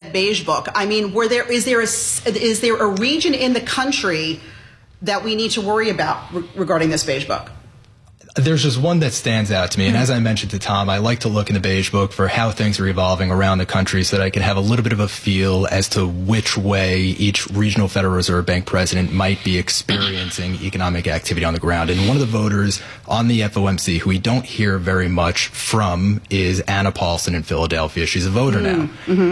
Beige Book, I mean, is there a region in the country that we need to worry about regarding this Beige Book? There's just one that stands out to me, and as I mentioned to Tom, I like to look in the Beige Book for how things are evolving around the country so that I can have a little bit of a feel as to which way each regional Federal Reserve Bank president might be experiencing economic activity on the ground. And one of the voters on the FOMC who we don't hear very much from is Anna Paulson in Philadelphia. She's a voter now.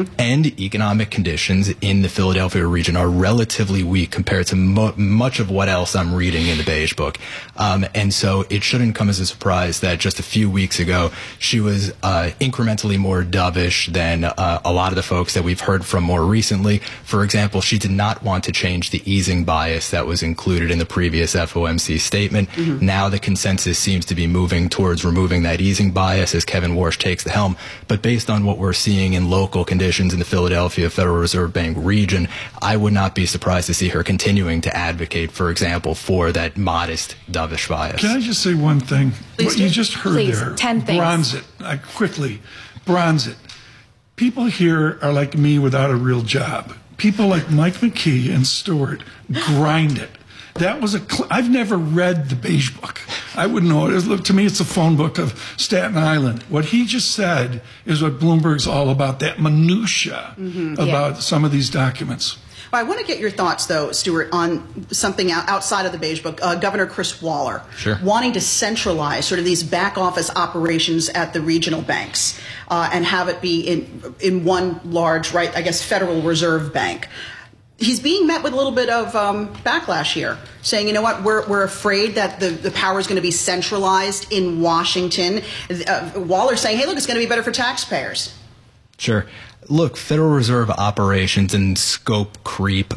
And economic conditions in the Philadelphia region are relatively weak compared to much of what else I'm reading in the Beige Book. And so it shouldn't come as a surprise that just a few weeks ago she was incrementally more dovish than a lot of the folks that we've heard from more recently. For example, she did not want to change the easing bias that was included in the previous FOMC statement. Now the consensus seems to be moving towards removing that easing bias as Kevin Warsh takes the helm. But based on what we're seeing in local conditions in the Philadelphia Federal Reserve Bank region, I would not be surprised to see her continuing to advocate, for example, for that modest dovish bias. Can I just say one thing? Please what do. you just heard Please, there, 10 things. bronze it, quickly, bronze it. People here are like me without a real job. People like Mike McKee and Stewart grind it. That was I've never read the Beige Book. I wouldn't know it. To me, it's a phone book of Staten Island. What he just said is what Bloomberg's all about, that minutia about some of these documents. Well, I want to get your thoughts, though, Stuart, on something outside of the Beige Book. Governor Chris Waller wanting to centralize sort of these back office operations at the regional banks and have it be in one large, Federal Reserve Bank. He's being met with a little bit of backlash here, saying, you know what, we're afraid that the power is going to be centralized in Washington. Waller's saying, hey, look, it's going to be better for taxpayers. Sure. Look, Federal Reserve operations and scope creep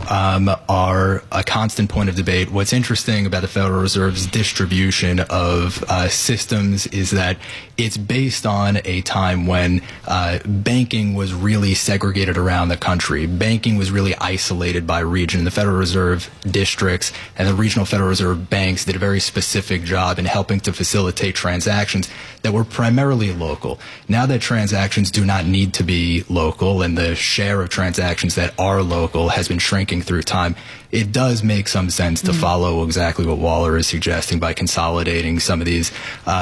are a constant point of debate. What's interesting about the Federal Reserve's distribution of systems is that it's based on a time when banking was really segregated around the country. Banking was really isolated by region. The Federal Reserve districts and the regional Federal Reserve banks did a very specific job in helping to facilitate transactions that were primarily local. Now that transactions do not need to be local, and the share of transactions that are local has been shrinking through time, it does make some sense to follow exactly what Waller is suggesting by consolidating some of these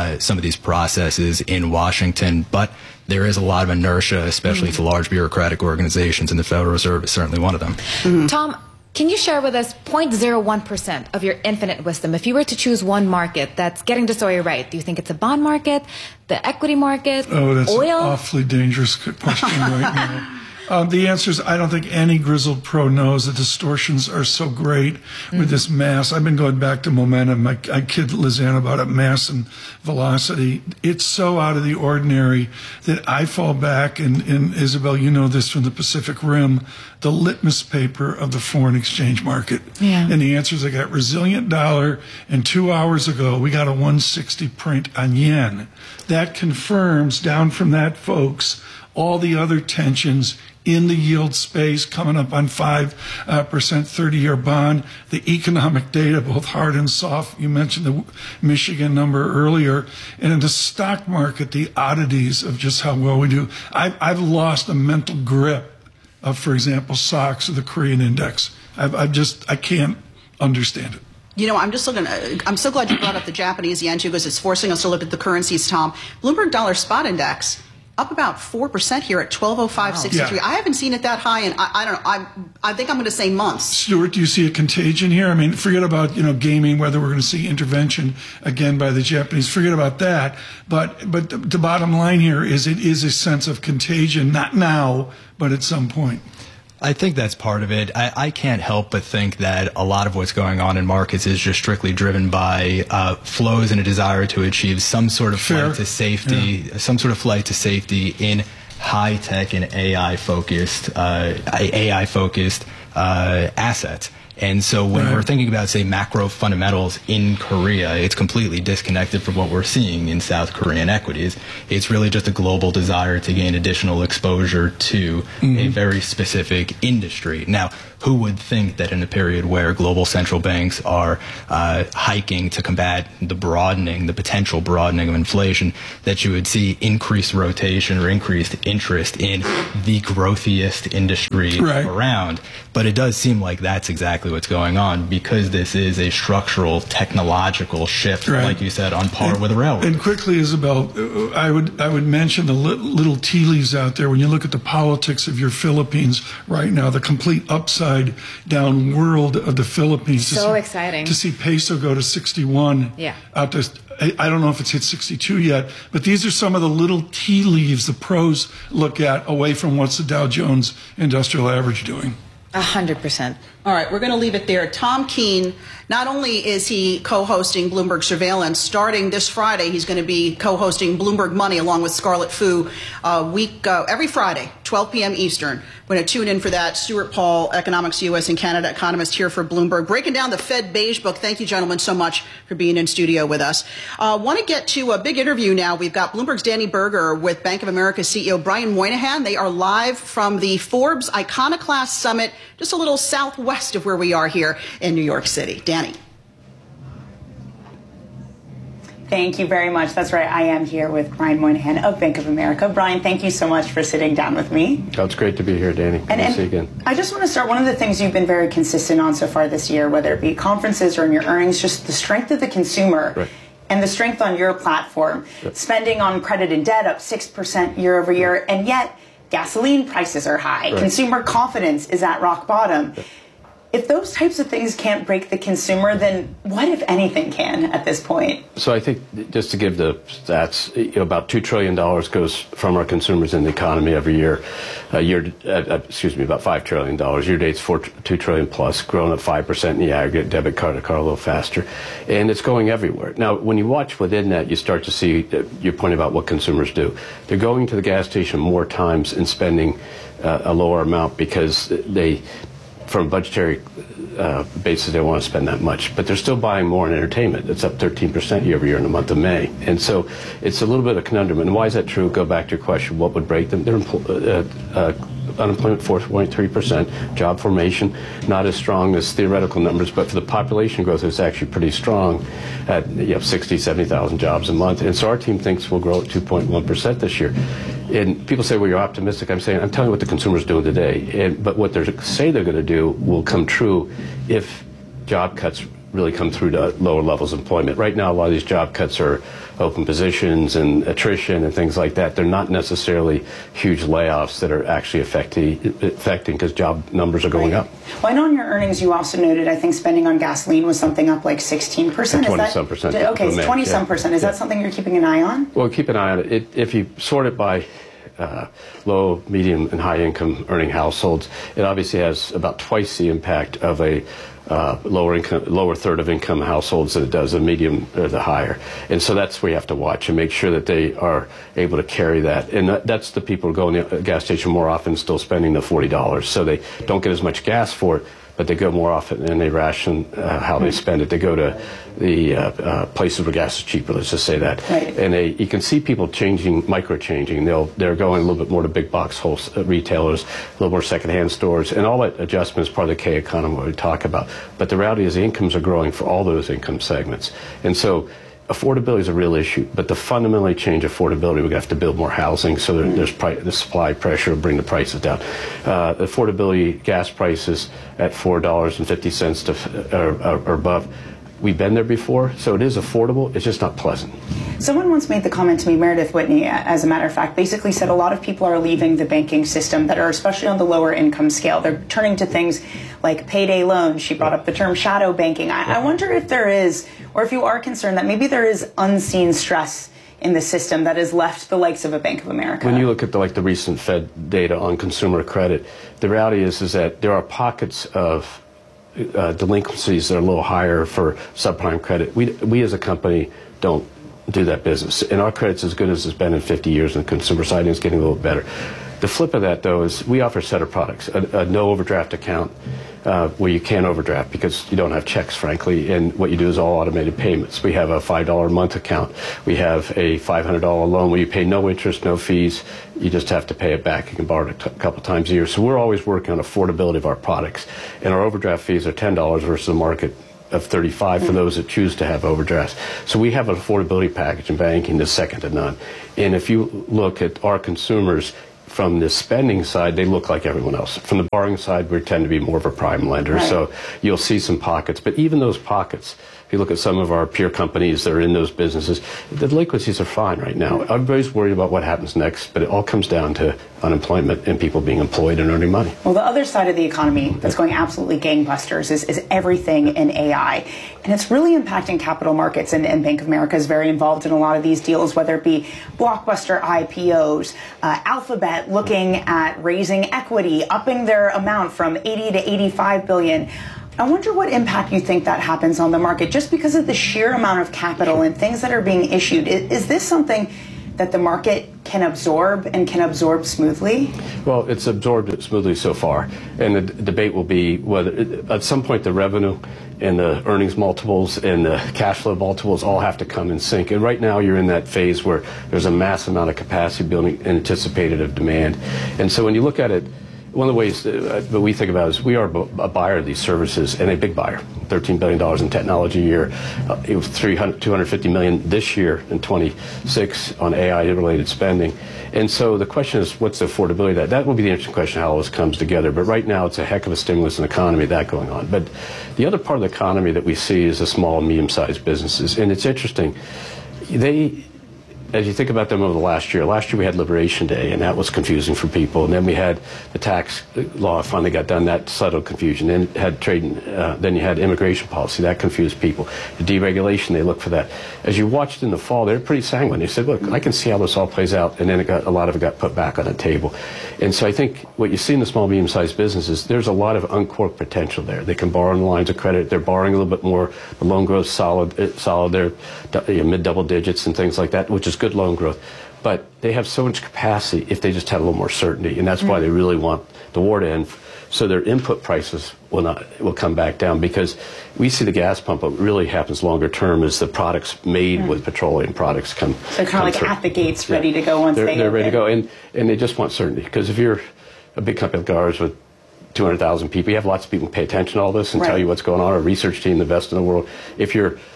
processes in Washington. But there is a lot of inertia, especially to large bureaucratic organizations, and the Federal Reserve is certainly one of them. Tom, can you share with us 0.01% of your infinite wisdom? If you were to choose one market that's getting the story right, do you think it's a bond market, the equity market, oil? That's an awfully dangerous question right now. The answer is I don't think any grizzled pro knows the distortions are so great with this mass. I've been going back to momentum. I kid Lizanne about it, mass and velocity. It's so out of the ordinary that I fall back, and Isabel, you know this from the Pacific Rim, the litmus paper of the foreign exchange market. And the answer is I got resilient dollar, and 2 hours ago we got a 160 print on yen. That confirms, down from that, folks, all the other tensions in the yield space coming up on 5% 30-year bond, the economic data, both hard and soft. You mentioned the Michigan number earlier. And in the stock market, the oddities of just how well we do. I've lost a mental grip of, for example, SOX or the Korean index. I can't understand it. You know, I'm so glad you brought up the Japanese yen, too, because it's forcing us to look at the currencies, Tom. Bloomberg Dollar Spot Index up about 4% here at 1205.63. I haven't seen it that high, and I don't know. I think I'm going to say months. Stuart, do you see a contagion here? I mean, forget about gaming, whether we're going to see intervention again by the Japanese. Forget about that. But the bottom line here is it is a sense of contagion, not now, but at some point. I think that's part of it. I can't help but think that a lot of what's going on in markets is just strictly driven by flows and a desire to achieve some sort of flight to safety, in high tech and AI focused assets. And so when we're thinking about, say, macro fundamentals in Korea, it's completely disconnected from what we're seeing in South Korean equities. It's really just a global desire to gain additional exposure to a very specific industry. Now, who would think that in a period where global central banks are hiking to combat the potential broadening of inflation, that you would see increased rotation or increased interest in the growthiest industry around? But it does seem like that's exactly what's going on, because this is a structural technological shift, like you said, on par with railroad. And quickly, Isabel, I would mention the little tea leaves out there. When you look at the politics of your Philippines right now, the complete upside down world of the Philippines. So exciting. To see peso go to 61. Yeah. Out to, I don't know if it's hit 62 yet, but these are some of the little tea leaves the pros look at away from what's the Dow Jones Industrial Average doing. 100%. All right, we're going to leave it there. Tom Keene, not only is he co-hosting Bloomberg Surveillance, starting this Friday, he's going to be co-hosting Bloomberg Money along with Scarlett Fu every Friday, 12 p.m. Eastern. We're going to tune in for that. Stuart Paul, Economics U.S. and Canada economist here for Bloomberg, breaking down the Fed Beige Book. Thank you, gentlemen, so much for being in studio with us. Want to get to a big interview now. We've got Bloomberg's Danny Berger with Bank of America CEO Brian Moynihan. They are live from the Forbes Iconoclast Summit, just a little southwest of where we are here in New York City. Danny. Thank you very much. That's right. I am here with Brian Moynihan of Bank of America. Brian, thank you so much for sitting down with me. Oh, it's great to be here, Danny. Good to see you again. I just want to start. One of the things you've been very consistent on so far this year, whether it be conferences or in your earnings, just the strength of the consumer and the strength on your platform. Spending on credit and debt up 6% year over year, and yet gasoline prices are high. Consumer confidence is at rock bottom. If those types of things can't break the consumer, then what, if anything, can at this point? So I think, just to give the stats, about $2 trillion goes from our consumers in the economy every year. About $5 trillion. Year date's $2 trillion plus, growing at 5% in the aggregate. Debit card a little faster, and it's going everywhere. Now, when you watch within that, you start to see your point about what consumers do. They're going to the gas station more times and spending a lower amount because they, from a budgetary basis, they don't want to spend that much, but they're still buying more in entertainment. It's up 13% year over year in the month of May. And so it's a little bit of a conundrum. And why is that true? Go back to your question, what would break them? Their unemployment 4.3%, job formation not as strong as theoretical numbers, but for the population growth, it's actually pretty strong at 60, 70,000 jobs a month. And so our team thinks we'll grow at 2.1% this year. And people say, well, you're optimistic. I'm saying, I'm telling you what the consumer's doing today. But what they say they're going to do will come true if job cuts really come through to lower levels of employment. Right now, a lot of these job cuts are open positions and attrition and things like that. They're not necessarily huge layoffs that are actually affecting because job numbers are going up. Well, I know in your earnings you also noted, I think spending on gasoline was something up like 16%. 20-some percent. Okay, it's 20-some percent. Is that something you're keeping an eye on? Well, keep an eye on it. If you sort it by low, medium, and high income earning households, it obviously has about twice the impact of a lower third of income households than it does the medium or the higher. And so that's where you have to watch and make sure that they are able to carry that. And that's the people who go in the gas station more often still spending the $40. So they don't get as much gas for it, but they go more often and they ration how they spend it. They go to the places where gas is cheaper, let's just say that. And you can see people micro-changing. They're going a little bit more to big box retailers, a little more secondhand stores, and all that adjustment is part of the K-economy we talk about. But the reality is the incomes are growing for all those income segments. And so affordability is a real issue, but to fundamentally change affordability, we have to build more housing, so there's the supply pressure will bring the prices down. Affordability, gas prices at $4.50 or above. We've been there before, so it is affordable. It's just not pleasant. Someone once made the comment to me, Meredith Whitney, as a matter of fact, basically said a lot of people are leaving the banking system that are especially on the lower income scale. They're turning to things like payday loans. She brought up the term shadow banking. I wonder if there is, or if you are concerned that maybe there is unseen stress in the system that has left the likes of a Bank of America. When you look at the recent Fed data on consumer credit, the reality is that there are pockets of delinquencies that are a little higher for subprime credit. We as a company don't do that business. And our credit's as good as it's been in 50 years on the consumer side, and it's getting a little better. The flip of that, though, is we offer a set of products, a no overdraft account where you can't overdraft because you don't have checks, frankly, and what you do is all automated payments. We have a $5 a month account. We have a $500 loan where you pay no interest, no fees. You just have to pay it back. You can borrow it a couple times a year. So we're always working on affordability of our products. And our overdraft fees are $10 versus a market of $35 for those that choose to have overdrafts. So we have an affordability package in banking that's second to none. And if you look at our consumers, from the spending side, they look like everyone else. From the borrowing side, we tend to be more of a prime lender. Right. So you'll see some pockets. But even those pockets, if you look at some of our peer companies that are in those businesses, the delinquencies are fine right now. Everybody's worried about what happens next, but it all comes down to unemployment and people being employed and earning money. Well, the other side of the economy that's going absolutely gangbusters is everything in AI. And it's really impacting capital markets, and Bank of America is very involved in a lot of these deals, whether it be blockbuster IPOs, Alphabet looking at raising equity, upping their amount from 80 to 85 billion. I wonder what impact you think that happens on the market just because of the sheer amount of capital and things that are being issued. Is this something that the market can absorb and can absorb smoothly? Well, it's absorbed it smoothly so far. And the debate will be whether at some point the revenue and the earnings multiples and the cash flow multiples all have to come in sync. And right now you're in that phase where there's a mass amount of capacity building anticipated of demand. And so when you look at it, one of the ways that we think about is we are a buyer of these services, and a big buyer. $13 billion in technology a year. It was $250 million this year in 26 on AI-related spending. And so the question is, what's the affordability of that? That will be the interesting question, how all this comes together. But right now, it's a heck of a stimulus in the economy, that going on. But the other part of the economy that we see is the small and medium-sized businesses. And it's interesting. As you think about them over the last year we had Liberation Day, and that was confusing for people. And then we had the tax law finally got done, that settled confusion. Then had trade, then you had immigration policy, that confused people. The deregulation, they looked for that. As you watched in the fall, they were pretty sanguine. They said, look, I can see how this all plays out. And then a lot of it got put back on the table. And so I think what you see in the small, medium-sized businesses, there's a lot of uncorked potential there. They can borrow on the lines of credit. They're borrowing a little bit more. The loan growth's solid. They're mid-double digits and things like that, which is good loan growth. But they have so much capacity if they just had a little more certainty. And that's why they really want the war to end. So their input prices will come back down, because we see the gas pump. What really happens longer term is the products made with petroleum products come. So kind of like at the gates, ready to go once they're ready to go, and they just want certainty. Because if you're a big company like ours with 200,000 people, you have lots of people who pay attention to all this and tell you what's going on. Our research team, the best in the world. If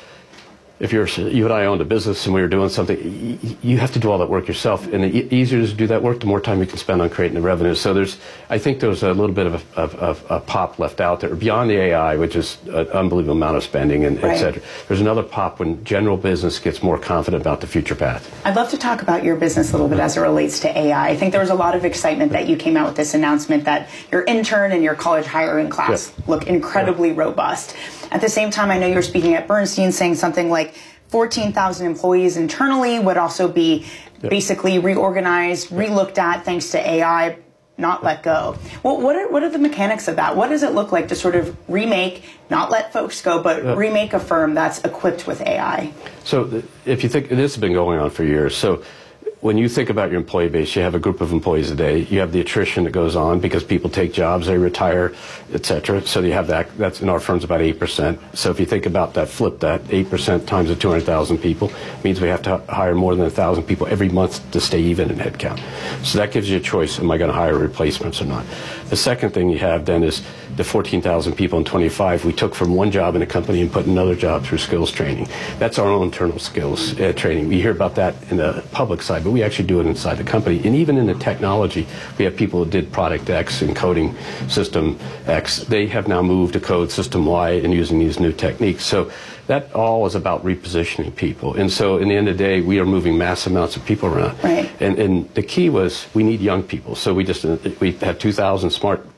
you and I owned a business and we were doing something, you have to do all that work yourself. And the easier to do that work, the more time you can spend on creating the revenue. So I think there's a little bit of a pop left out there beyond the AI, which is an unbelievable amount of spending and et cetera. There's another pop when general business gets more confident about the future path. I'd love to talk about your business a little bit as it relates to AI. I think there was a lot of excitement that you came out with this announcement that your intern and your college hiring class look incredibly robust. At the same time, I know you're speaking at Bernstein saying something like 14,000 employees internally would also be basically reorganized, relooked at thanks to AI, not let go. Well, what are the mechanics of that? What does it look like to sort of remake, not let folks go, but remake a firm that's equipped with AI? So if you think, this has been going on for years. So when you think about your employee base, you have a group of employees a day. You have the attrition that goes on because people take jobs, they retire, et cetera. So you have that. That's in our firm's about 8%. So if you think about that, flip that, 8% times the 200,000 people means we have to hire more than 1,000 people every month to stay even in headcount. So that gives you a choice. Am I going to hire replacements or not? The second thing you have then is the 14,000 people in 25 we took from one job in a company and put another job through skills training. That's our own internal skills training. We hear about that in the public side, but we actually do it inside the company. And even in the technology, we have people who did product X and coding system X. They have now moved to code system Y and using these new techniques. So that all is about repositioning people. And so in the end of the day, we are moving mass amounts of people around. Right. And the key was we need young people. So we had 2,000 smart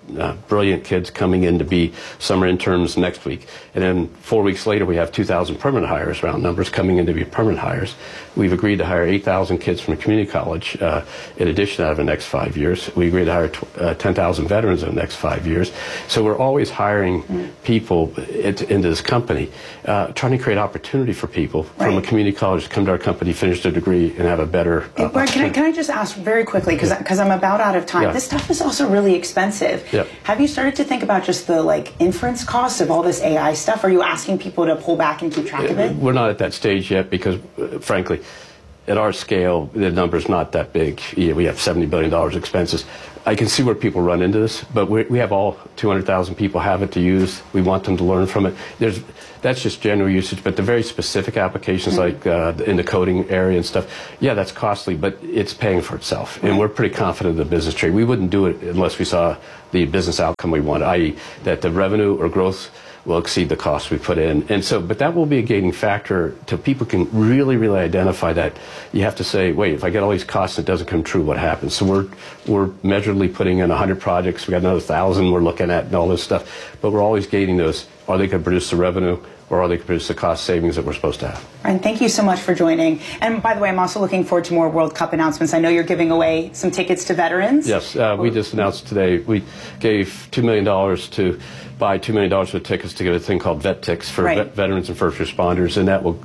brilliant kids coming in to be summer interns next week. And then 4 weeks later, we have 2,000 permanent hires, round numbers, coming in to be permanent hires. We've agreed to hire 8,000 kids from a community college in addition out of the next 5 years. We agreed to hire 10,000 veterans in the next 5 years. So we're always hiring people into this company, trying to create opportunity for people from a community college to come to our company, finish their degree, and have a better Brian, can I just ask very quickly, because I'm about out of time. Yeah. This stuff is also really expensive. Yep. Have you started to think about just the inference costs of all this AI stuff? Are you asking people to pull back and keep track of it? We're not at that stage yet because, frankly, at our scale, the number's not that big. We have $70 billion expenses. I can see where people run into this, but we have all 200,000 people have it to use. We want them to learn from it. That's just general usage, but the very specific applications like in the coding area and stuff, yeah, that's costly, but it's paying for itself. And we're pretty confident in the business trade. We wouldn't do it unless we saw the business outcome we want, i.e. that the revenue or growth will exceed the cost we put in. And so, but that will be a gating factor till people can really, really identify that. You have to say, wait, if I get all these costs and it doesn't come true, what happens? So we're measurably putting in 100 projects. We got another 1,000 we're looking at and all this stuff. But we're always gating those. Are they going to produce the revenue, or are they going to produce the cost savings that we're supposed to have? Brian, thank you so much for joining. And by the way, I'm also looking forward to more World Cup announcements. I know you're giving away some tickets to veterans. Yes, we just announced today we gave $2 million to buy $2 million worth of tickets to get a thing called VetTix for veterans and first responders, and that will,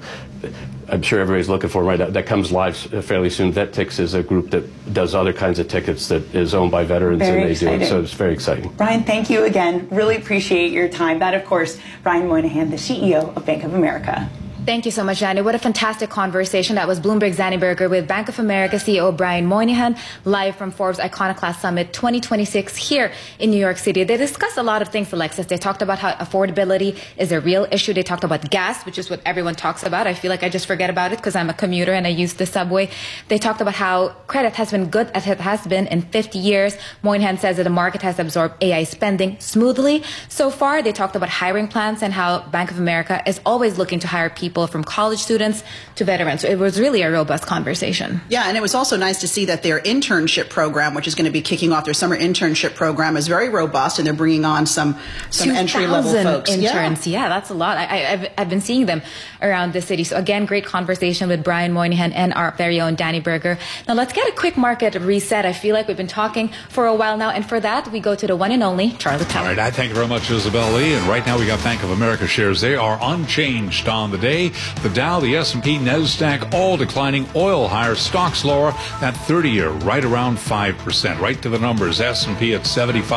I'm sure everybody's looking for right now. That comes live fairly soon. VetTix is a group that does other kinds of tickets that is owned by veterans, and they do it, so it's very exciting. Brian, thank you again. Really appreciate your time. That, of course, Brian Moynihan, the CEO of Bank of America. Thank you so much, Danny. What a fantastic conversation. That was Bloomberg's Danny Berger with Bank of America CEO Brian Moynihan, live from Forbes Iconoclast Summit 2026 here in New York City. They discussed a lot of things, Alexis. They talked about how affordability is a real issue. They talked about gas, which is what everyone talks about. I feel like I just forget about it because I'm a commuter and I use the subway. They talked about how credit has been good as it has been in 50 years. Moynihan says that the market has absorbed AI spending smoothly so far. They talked about hiring plans and how Bank of America is always looking to hire people from college students to veterans. So it was really a robust conversation. Yeah, and it was also nice to see that their internship program, which is going to be kicking off their summer internship program, is very robust, and they're bringing on some entry-level folks. Interns. Yeah, that's a lot. I've been seeing them around the city. So again, great conversation with Brian Moynihan and our very own Danny Berger. Now let's get a quick market reset. I feel like we've been talking for a while now, and for that, we go to the one and only Charlie Pellett. All right, I thank you very much, Isabel Lee. And right now we got Bank of America shares. They are unchanged on the day. The Dow, the S&P, NASDAQ, all declining. Oil higher, stocks lower. That 30-year right around 5%. Right to the numbers. S&P at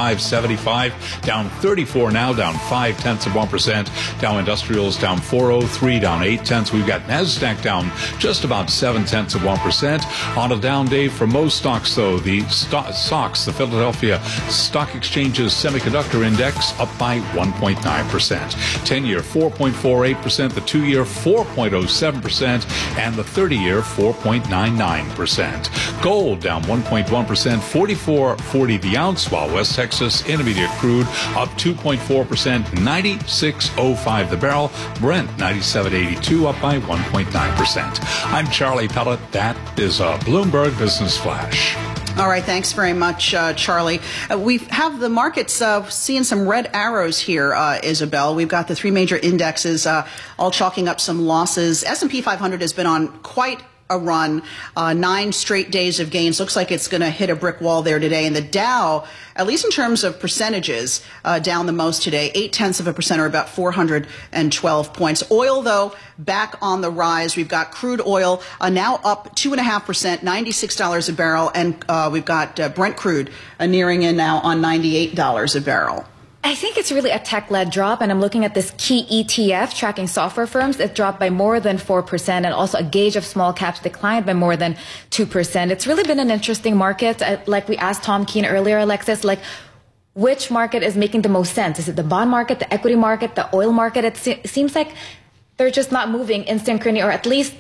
75.75, down 34 now, down 0.5%. Dow Industrials down 403, down 0.8. We've got NASDAQ down just about 0.7%. On a down day for most stocks, though, the SOX, the Philadelphia Stock Exchange's Semiconductor Index, up by 1.9%. 10-year 4.48%, the 2-year 4.07%, and the 30-year 4.99%. Gold down 1.1%, 44.40 the ounce, while West Texas Intermediate crude up 2.4%, 96.05 the barrel. Brent 97.82, up by 1.9%. I'm Charlie Pellett. That is a Bloomberg Business Flash. All right, thanks very much, Charlie. We have the markets seeing some red arrows here, Isabel. We've got the three major indexes all chalking up some losses. S&P 500 has been on quite a run, 9 straight days of gains. Looks like it's going to hit a brick wall there today. And the Dow, at least in terms of percentages, down the most today, 0.8%, or about 412 points. Oil, though, back on the rise. We've got crude oil now up 2.5%, $96 a barrel, and we've got Brent crude nearing in now on $98 a barrel. I think it's really a tech-led drop, and I'm looking at this key ETF tracking software firms. It dropped by more than 4%, and also a gauge of small caps declined by more than 2%. It's really been an interesting market. Like we asked Tom Keene earlier, Alexis, which market is making the most sense? Is it the bond market, the equity market, the oil market? It seems like they're just not moving in synchrony, or at least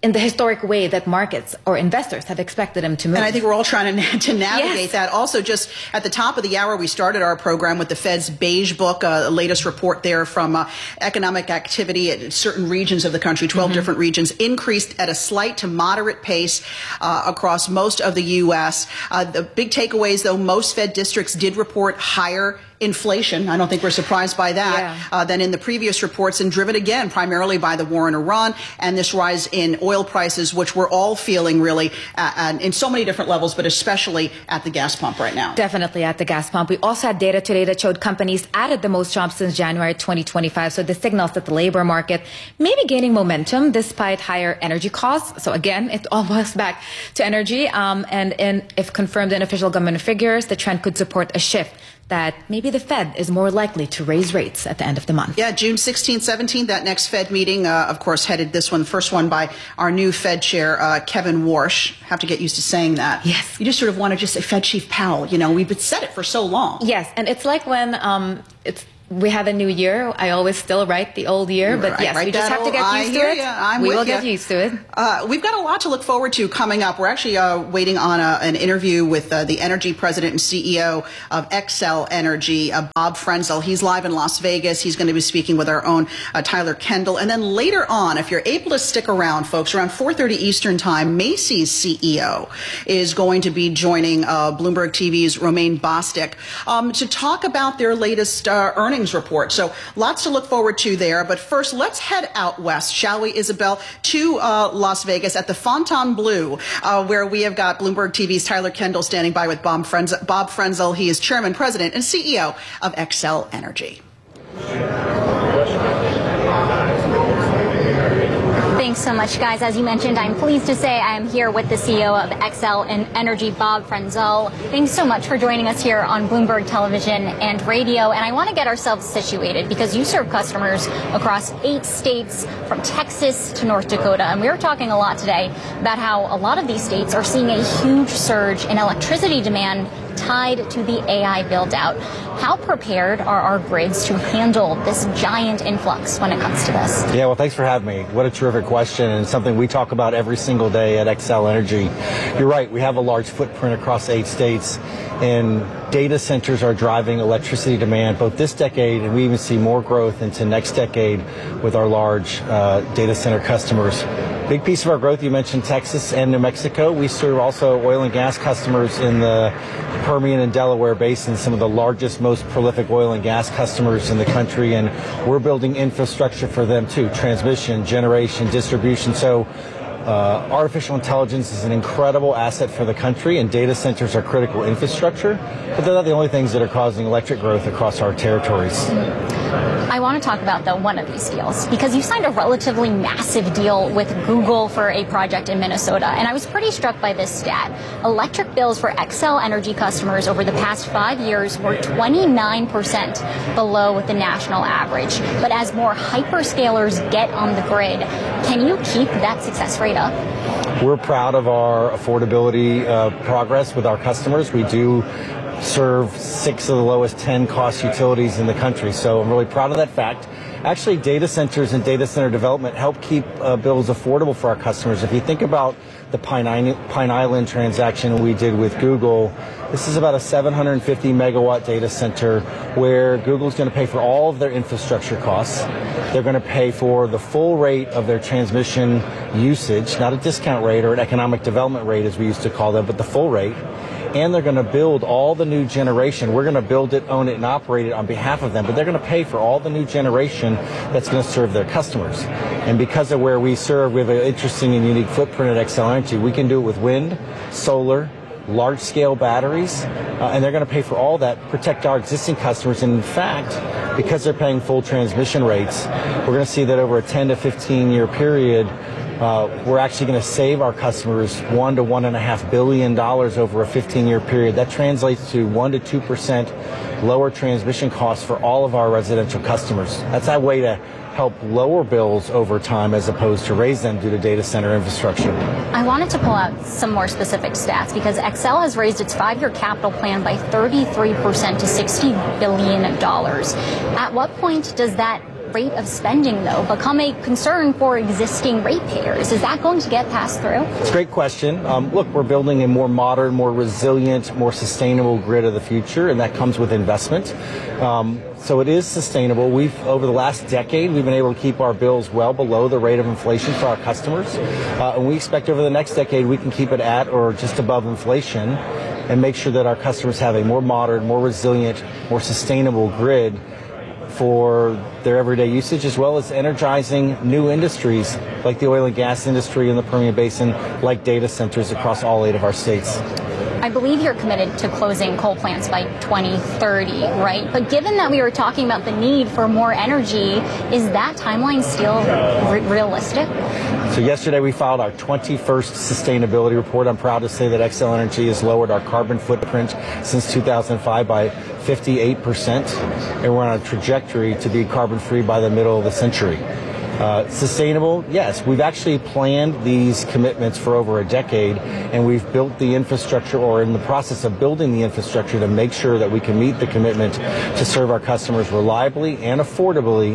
in the historic way that markets or investors have expected them to move. And I think we're all trying to navigate that. Also, just at the top of the hour, we started our program with the Fed's Beige Book, the latest report there from economic activity at certain regions of the country, 12 different regions, increased at a slight to moderate pace across most of the U.S. The big takeaways, though, most Fed districts did report higher inflation. I don't think we're surprised by that than in the previous reports, and driven again primarily by the war in Iran and this rise in oil prices, which we're all feeling really in so many different levels, but especially at the gas pump right now. Definitely at the gas pump. We also had data today that showed companies added the most jobs since January 2025. So this signals that the labor market may be gaining momentum despite higher energy costs. So again, it all boils back to energy. And if confirmed in official government figures, the trend could support a shift that maybe the Fed is more likely to raise rates at the end of the month. Yeah, June 16th, 17th, that next Fed meeting, of course, headed this one, first one by our new Fed chair, Kevin Warsh. Have to get used to saying that. Yes. You just sort of want to just say Fed Chief Powell. You know, we've said it for so long. Yes, and it's like when we have a new year. I always still write the old year, but yes, we just have to get used to it. We will get used to it. We've got a lot to look forward to coming up. We're actually waiting on an interview with the energy president and CEO of Xcel Energy, Bob Frenzel. He's live in Las Vegas. He's going to be speaking with our own Tyler Kendall. And then later on, if you're able to stick around, folks, around 4:30 Eastern Time, Macy's CEO is going to be joining Bloomberg TV's Romaine Bostick to talk about their latest earnings report. So lots to look forward to there. But first, let's head out west, shall we, Isabel, to Las Vegas at the Fontainebleau, where we have got Bloomberg TV's Tyler Kendall standing by with Bob Frenzel. He is chairman, president, and CEO of Xcel Energy. Thanks so much, guys. As you mentioned, I'm pleased to say I am here with the CEO of Xcel Energy, Bob Frenzel. Thanks so much for joining us here on Bloomberg Television and Radio. And I want to get ourselves situated because you serve customers across 8 states, from Texas to North Dakota. And we were talking a lot today about how a lot of these states are seeing a huge surge in electricity demand tied to the AI build-out. How prepared are our grids to handle this giant influx when it comes to this? Yeah, well, thanks for having me. What a terrific question, and something we talk about every single day at Xcel Energy. You're right, we have a large footprint across 8 states, and data centers are driving electricity demand both this decade, and we even see more growth into next decade with our large data center customers. Big piece of our growth, you mentioned Texas and New Mexico. We serve also oil and gas customers in the Permian and Delaware Basin, some of the largest, most prolific oil and gas customers in the country, and we're building infrastructure for them too, transmission, generation, distribution. So artificial intelligence is an incredible asset for the country, and data centers are critical infrastructure, but they're not the only things that are causing electric growth across our territories. I want to talk about, though, one of these deals, because you signed a relatively massive deal with Google for a project in Minnesota, and I was pretty struck by this stat. Electric bills for Xcel Energy customers over the past 5 years were 29% below the national average. But as more hyperscalers get on the grid, can you keep that success rate up? We're proud of our affordability progress with our customers. We do serve 6 of the lowest 10 cost utilities in the country. So I'm really proud of that fact. Actually, data centers and data center development help keep bills affordable for our customers. If you think about the Pine Island transaction we did with Google, this is about a 750 megawatt data center where Google's going to pay for all of their infrastructure costs. They're going to pay for the full rate of their transmission usage, not a discount rate or an economic development rate as we used to call them, but the full rate. And they're going to build all the new generation. We're going to build it, own it, and operate it on behalf of them. But they're going to pay for all the new generation that's going to serve their customers. And because of where we serve, we have an interesting and unique footprint at Xcel Energy. We can do it with wind, solar, large-scale batteries, and they're going to pay for all that, protect our existing customers. And in fact, because they're paying full transmission rates, we're going to see that over a 10 to 15-year period, we're actually going to save our customers $1 to $1.5 billion over a 15-year period. That translates to 1 to 2% lower transmission costs for all of our residential customers. That's our way to help lower bills over time as opposed to raise them due to data center infrastructure. I wanted to pull out some more specific stats because Xcel has raised its 5-year capital plan by 33% to $60 billion. At what point does that rate of spending, though, become a concern for existing ratepayers? Is that going to get passed through? It's a great question. Look, we're building a more modern, more resilient, more sustainable grid of the future, and that comes with investment. So it is sustainable. Over the last decade, we've been able to keep our bills well below the rate of inflation for our customers. And we expect over the next decade, we can keep it at or just above inflation and make sure that our customers have a more modern, more resilient, more sustainable grid for their everyday usage, as well as energizing new industries like the oil and gas industry in the Permian Basin, like data centers across all 8 of our states. I believe you're committed to closing coal plants by 2030, right? But given that we were talking about the need for more energy, is that timeline still realistic? So yesterday we filed our 21st sustainability report. I'm proud to say that Xcel Energy has lowered our carbon footprint since 2005 by 58%, and we're on a trajectory to be carbon-free by the middle of the century. Sustainable, yes. We've actually planned these commitments for over a decade, and we've built the infrastructure, or in the process of building the infrastructure, to make sure that we can meet the commitment to serve our customers reliably and affordably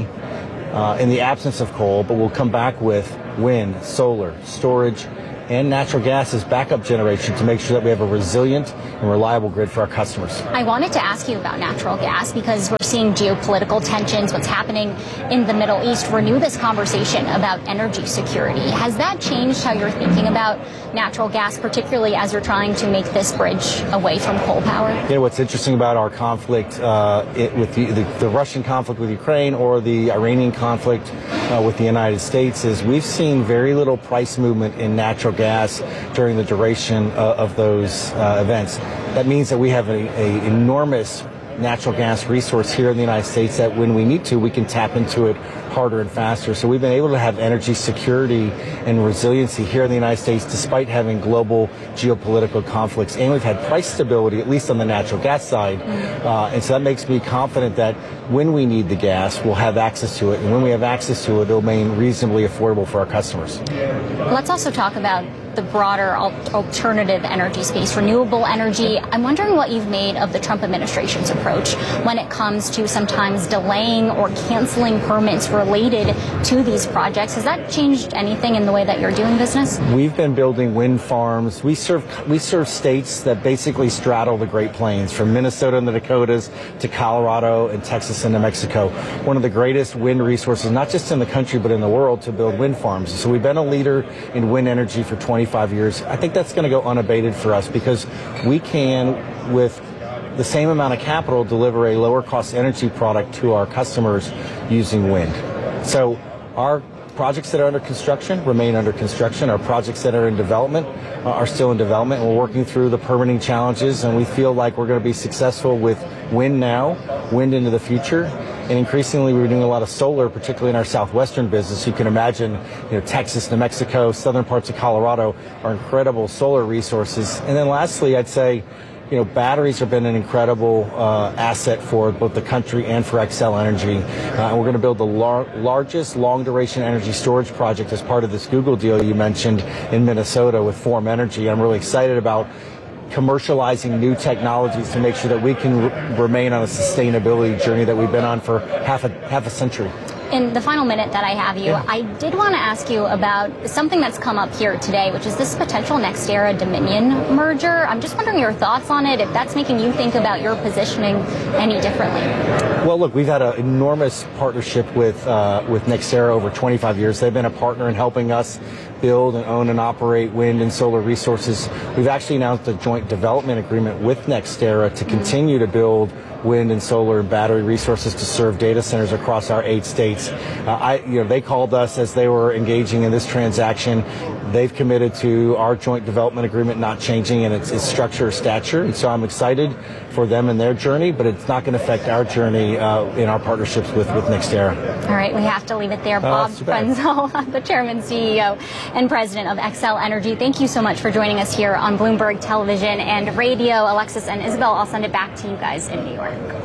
in the absence of coal, but we'll come back with wind, solar, storage, and natural gas as backup generation to make sure that we have a resilient and reliable grid for our customers. I wanted to ask you about natural gas because we're seeing geopolitical tensions, what's happening in the Middle East, renew this conversation about energy security. Has that changed how you're thinking about natural gas, particularly as you're trying to make this bridge away from coal power? You know, what's interesting about our conflict with the Russian conflict with Ukraine or the Iranian conflict with the United States is we've seen very little price movement in natural gas during the duration of those events. That means that we have an enormous natural gas resource here in the United States that when we need to, we can tap into it harder and faster. So we've been able to have energy security and resiliency here in the United States despite having global geopolitical conflicts. And we've had price stability, at least on the natural gas side. And so that makes me confident that when we need the gas, we'll have access to it. And when we have access to it, it'll remain reasonably affordable for our customers. Let's also talk about the broader alternative energy space, renewable energy. I'm wondering what you've made of the Trump administration's approach when it comes to sometimes delaying or canceling permits related to these projects. Has that changed anything in the way that you're doing business? We've been building wind farms. We serve states that basically straddle the Great Plains, from Minnesota and the Dakotas to Colorado and Texas and New Mexico. One of the greatest wind resources, not just in the country, but in the world, to build wind farms. So we've been a leader in wind energy for 25 years. I think that's going to go unabated for us because we can, with the same amount of capital, deliver a lower cost energy product to our customers using wind. So our projects that are under construction remain under construction. Our projects that are in development are still in development. We're working through the permitting challenges, and we feel like we're going to be successful with wind now, wind into the future. And increasingly, we're doing a lot of solar, particularly in our southwestern business. You can imagine, Texas, New Mexico, southern parts of Colorado are incredible solar resources. And then lastly, I'd say, batteries have been an incredible asset for both the country and for Xcel Energy. And we're going to build the largest long-duration energy storage project as part of this Google deal you mentioned in Minnesota with Form Energy. I'm really excited about commercializing new technologies to make sure that we can remain on a sustainability journey that we've been on for half a century. In the final minute that I have you, I did want to ask you about something that's come up here today, which is this potential NextEra Dominion merger. I'm just wondering your thoughts on it, if that's making you think about your positioning any differently. Well, look, we've had an enormous partnership with NextEra over 25 years. They've been a partner in helping us build and own and operate wind and solar resources. We've actually announced a joint development agreement with NextEra to continue to build wind and solar and battery resources to serve data centers across our 8 states. They called us as they were engaging in this transaction. They've committed to our joint development agreement not changing in its structure or stature. And so I'm excited for them and their journey, but it's not going to affect our journey in our partnerships with NextEra. All right, we have to leave it there. Bob Frenzel, the chairman, CEO, and president of Xcel Energy, thank you so much for joining us here on Bloomberg Television and Radio. Alexis and Isabel, I'll send it back to you guys in New York.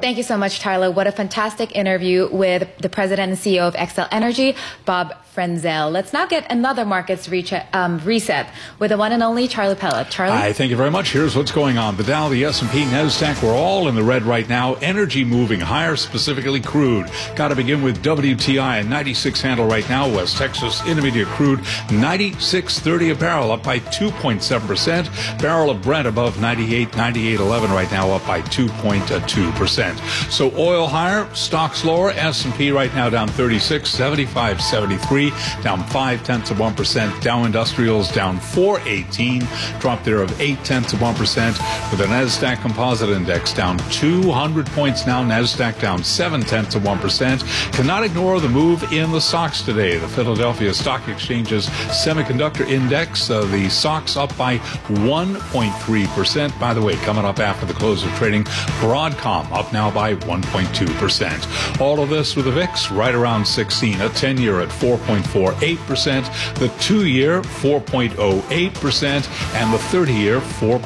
Thank you so much, Tyler. What a fantastic interview with the president and CEO of Xcel Energy, Bob Frenzel. Let's now get another markets reset with the one and only Charlie Pellett. Charlie? Hi, thank you very much. Here's what's going on. The Dow, the S&P, NASDAQ, we're all in the red right now. Energy moving higher, specifically crude. Got to begin with WTI, a 96 handle right now. West Texas Intermediate crude, 96.30 a barrel, up by 2.7%. Barrel of Brent above 98.11 right now, up by 2.2%. So oil higher, stocks lower. S&P right now down 36, 75.73. Down 0.5%. Dow Industrials down 418, drop there of 0.8%, with the Nasdaq Composite Index down 200 points now. Nasdaq down 0.7%. Cannot ignore the move in the SOX today. The Philadelphia Stock Exchange's Semiconductor Index, the SOX up by 1.3%. By the way, coming up after the close of trading, Broadcom up now by 1.2%. All of this with the VIX right around 16, a 10-year at 4.48%, the 2-year 4.08%, and the 30-year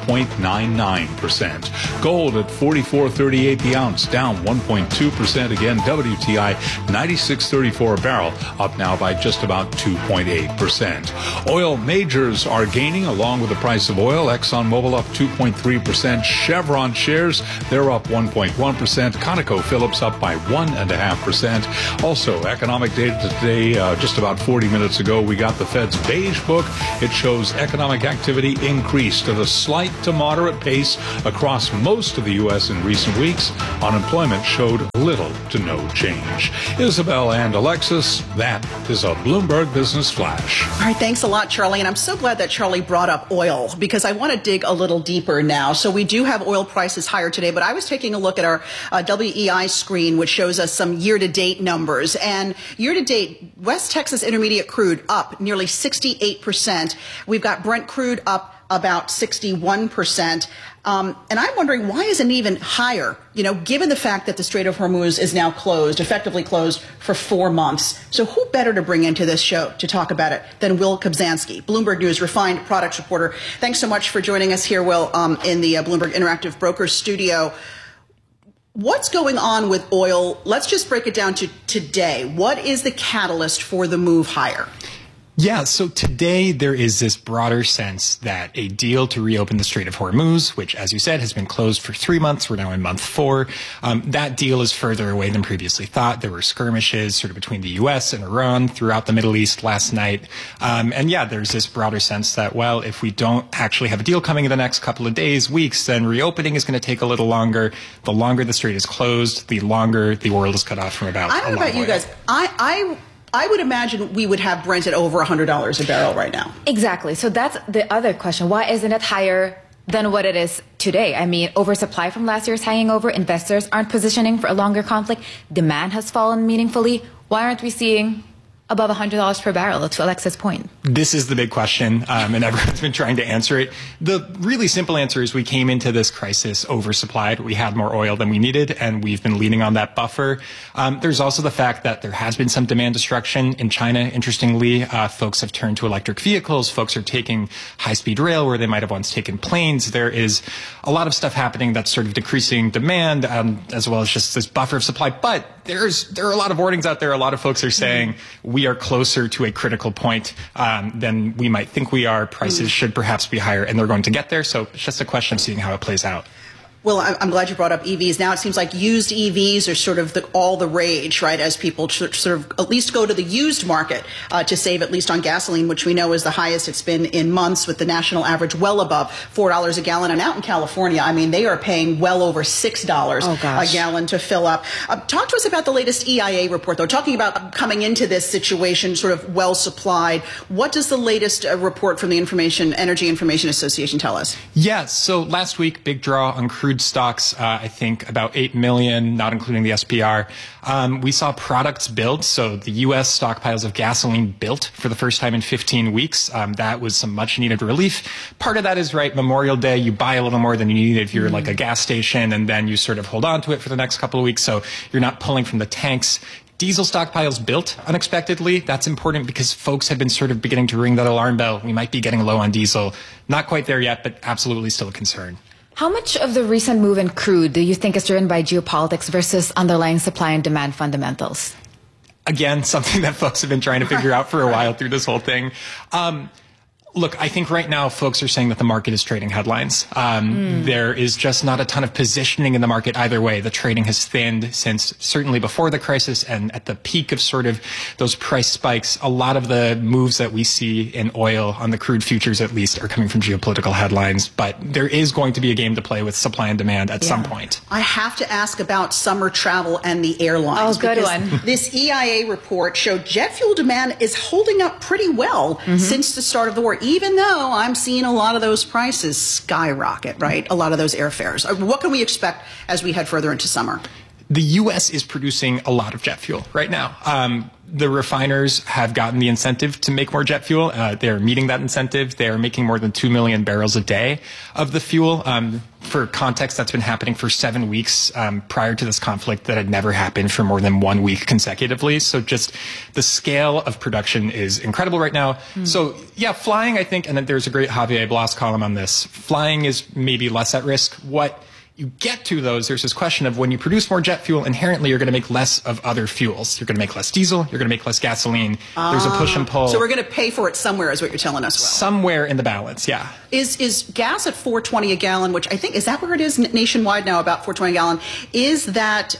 4.99%. Gold at $44.38 the ounce, down 1.2%. Again, WTI 96.34 a barrel, up now by just about 2.8%. Oil majors are gaining along with the price of oil. ExxonMobil up 2.3%. Chevron shares, they're up 1.1%. ConocoPhillips up by 1.5%. Also, economic data today, just about 40 minutes ago, we got the Fed's Beige Book. It shows economic activity increased at a slight to moderate pace across most of the U.S. in recent weeks. Unemployment showed little to no change. Isabel and Alexis, that is a Bloomberg Business Flash. All right, thanks a lot, Charlie. And I'm so glad that Charlie brought up oil, because I want to dig a little deeper now. So we do have oil prices higher today, but I was taking a look at our WEI screen, which shows us some year-to-date numbers. And year-to-date, West Texas Intermediate crude up nearly 68%. We've got Brent crude up about 61%. And I'm wondering, why isn't it even higher, given the fact that the Strait of Hormuz is now effectively closed for 4 months? So who better to bring into this show to talk about it than Will Kobzanski, Bloomberg News refined products reporter. Thanks so much for joining us here, Will, in the Bloomberg Interactive Brokers studio. What's going on with oil? Let's just break it down to today. What is the catalyst for the move higher? Yeah, so today there is this broader sense that a deal to reopen the Strait of Hormuz, which, as you said, has been closed for 3 months, we're now in month 4, that deal is further away than previously thought. There were skirmishes sort of between the U.S. and Iran throughout the Middle East last night. And yeah, there's this broader sense that, well, if we don't actually have a deal coming in the next couple of days, weeks, then reopening is going to take a little longer. The longer the strait is closed, the longer the oil is cut off from about. I don't know about you guys. I would imagine we would have Brent at over $100 a barrel right now. Exactly. So that's the other question. Why isn't it higher than what it is today? I mean, oversupply from last year's hanging over. Investors aren't positioning for a longer conflict. Demand has fallen meaningfully. Why aren't we seeing above $100 per barrel, to Alexa's point? This is the big question, and everyone's been trying to answer it. The really simple answer is we came into this crisis oversupplied. We had more oil than we needed, and we've been leaning on that buffer. There's also the fact that there has been some demand destruction in China. Interestingly, folks have turned to electric vehicles. Folks are taking high-speed rail where they might have once taken planes. There is a lot of stuff happening that's sort of decreasing demand, as well as just this buffer of supply. But there are a lot of warnings out there. A lot of folks are saying we are closer to a critical point than we might think we are. Prices should perhaps be higher, and they're going to get there. So it's just a question of seeing how it plays out. Well, I'm glad you brought up EVs. Now it seems like used EVs are sort of all the rage, right, as people sort of at least go to the used market to save at least on gasoline, which we know is the highest it's been in months, with the national average well above $4 a gallon. And out in California, I mean, they are paying well over $6 a gallon to fill up. Talk to us about the latest EIA report, though, talking about coming into this situation sort of well supplied. What does the latest report from the Energy Information Association tell us? Yeah, so last week, big draw on crude stocks, I think about 8 million, not including the SPR. We saw products build. So the U.S. stockpiles of gasoline built for the first time in 15 weeks. That was some much needed relief. Part of that is, right, Memorial Day, you buy a little more than you need if you're like a gas station, and then you sort of hold on to it for the next couple of weeks. So you're not pulling from the tanks. Diesel stockpiles built unexpectedly. That's important because folks had been sort of beginning to ring that alarm bell. We might be getting low on diesel. Not quite there yet, but absolutely still a concern. How much of the recent move in crude do you think is driven by geopolitics versus underlying supply and demand fundamentals? Again, something that folks have been trying to figure out for a while through this whole thing. Look, I think right now folks are saying that the market is trading headlines. There is just not a ton of positioning in the market either way. The trading has thinned since certainly before the crisis, and at the peak of sort of those price spikes, a lot of the moves that we see in oil, on the crude futures at least, are coming from geopolitical headlines. But there is going to be a game to play with supply and demand at some point. I have to ask about summer travel and the airlines. Oh, good one. This EIA report showed jet fuel demand is holding up pretty well since the start of the war, even though I'm seeing a lot of those prices skyrocket, right? A lot of those airfares. What can we expect as we head further into summer? The U.S. is producing a lot of jet fuel right now. The refiners have gotten the incentive to make more jet fuel. They're meeting that incentive. They are making more than 2 million barrels a day of the fuel. For context, that's been happening for 7 weeks prior to this conflict. That had never happened for more than 1 week consecutively. So just the scale of production is incredible right now. So yeah, flying, I think, and then there's a great Javier Blas column on this. Flying is maybe less at risk. What you get to those, there's this question of when you produce more jet fuel, inherently you're going to make less of other fuels. You're going to make less diesel. You're going to make less gasoline. There's a push and pull. So we're going to pay for it somewhere, is what you're telling us. Somewhere in the balance, yeah. Is gas at $4.20 a gallon, which I think, is that where it is nationwide now, about $4.20 a gallon? Is that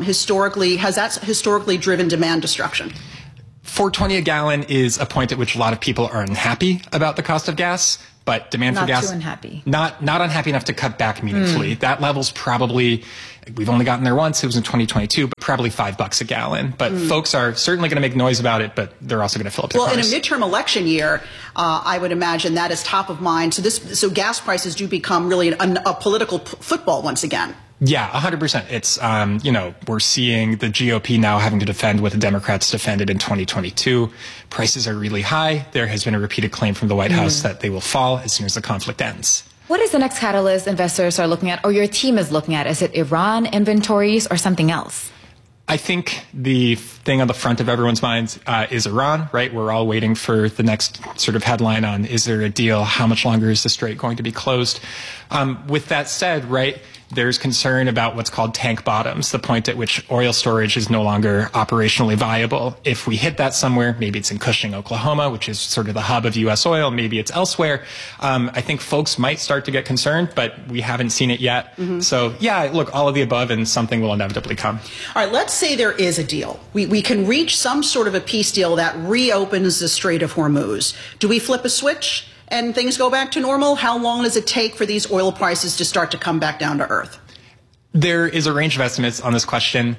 has that historically driven demand destruction? $4.20 a gallon is a point at which a lot of people are unhappy about the cost of gas. But demand for gas, not too unhappy. Not unhappy enough to cut back meaningfully. That level's probably, we've only gotten there once. It was in 2022, but probably $5 a gallon. But folks are certainly going to make noise about it, but they're also going to fill up their cars. Well, in a midterm election year, I would imagine that is top of mind. So gas prices do become really a political football once again. Yeah, 100%. It's, we're seeing the GOP now having to defend what the Democrats defended in 2022. Prices are really high. There has been a repeated claim from the White House that they will fall as soon as the conflict ends. What is the next catalyst investors are looking at, or your team is looking at? Is it Iran, inventories, or something else? I think the thing on the front of everyone's minds is Iran, right? We're all waiting for the next sort of headline on, is there a deal? How much longer is the strait going to be closed? With that said, right, there's concern about what's called tank bottoms, the point at which oil storage is no longer operationally viable. If we hit that somewhere, maybe it's in Cushing, Oklahoma, which is sort of the hub of U.S. oil, maybe it's elsewhere. I think folks might start to get concerned, but we haven't seen it yet. So yeah, look, all of the above, and something will inevitably come. All right, let's say there is a deal. We can reach some sort of a peace deal that reopens the Strait of Hormuz. Do we flip a switch and things go back to normal? How long does it take for these oil prices to start to come back down to earth? There is a range of estimates on this question.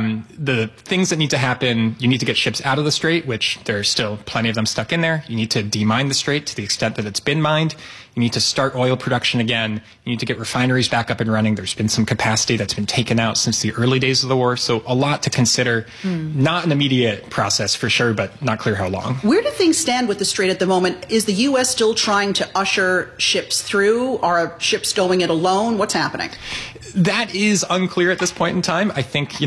The things that need to happen, you need to get ships out of the strait, which there are still plenty of them stuck in there. You need to demine the strait to the extent that it's been mined. You need to start oil production again. You need to get refineries back up and running. There's been some capacity that's been taken out since the early days of the war. So a lot to consider. Not an immediate process for sure, but not clear how long. Where do things stand with the strait at the moment? Is the U.S. still trying to usher ships through? Are ships going it alone? What's happening? That is unclear at this point in time. I think,